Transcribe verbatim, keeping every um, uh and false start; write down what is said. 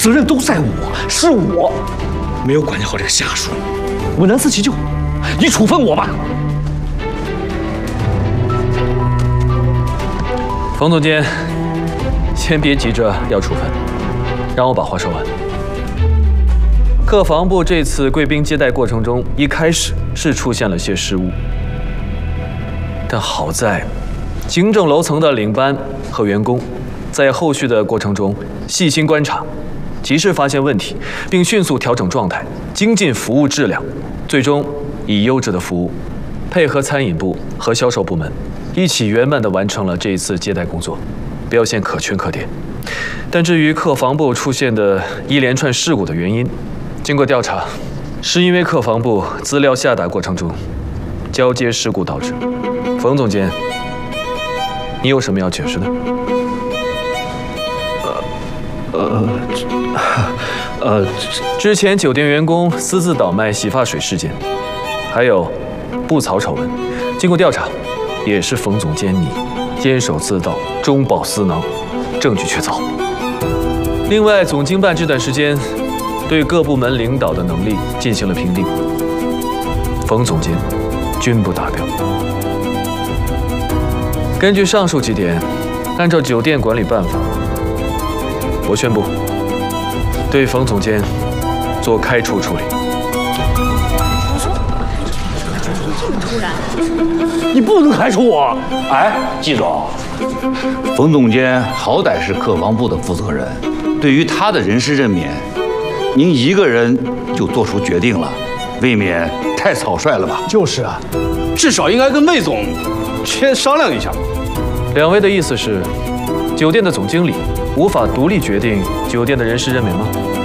责任都在我，是我没有管教好这个下属，我难辞其咎，你处分我吧。 冯总监，先别急着要处分，让我把话说完。客房部这次贵宾接待过程中，一开始是出现了些失误，但好在行政楼层的领班和员工在后续的过程中细心观察，及时发现问题，并迅速调整状态，精进服务质量，最终以优质的服务配合餐饮部和销售部门，一起圆满地完成了这一次接待工作，表现可圈可点。但至于客房部出现的一连串事故的原因，经过调查，是因为客房部资料下达过程中交接事故导致。冯总监，你有什么要解释的？ 呃，呃， 之前酒店员工私自倒卖洗发水事件，还有布草丑闻，经过调查，也是冯总监你监守自盗、中饱私囊，证据确凿。另外，总经办这段时间对各部门领导的能力进行了评定，冯总监均不达标。根据上述几点，按照酒店管理办法，我宣布对冯总监做开除处理。 突然， 你不能开除我！ 哎，季总，冯总监好歹是客房部的负责人，对于他的人事任免，您一个人就做出决定了，未免太草率了吧？ 就是啊，至少应该跟魏总先商量一下。 两位的意思是，酒店的总经理无法独立决定酒店的人事任免吗？